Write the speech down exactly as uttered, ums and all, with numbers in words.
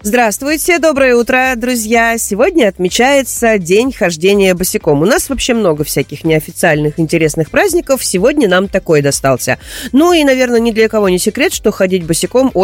Здравствуйте, доброе утро, друзья! Сегодня отмечается День хождения босиком. У нас вообще много всяких неофициальных интересных праздников. Сегодня нам такой достался. Ну и, наверное, ни для кого не секрет, что ходить босиком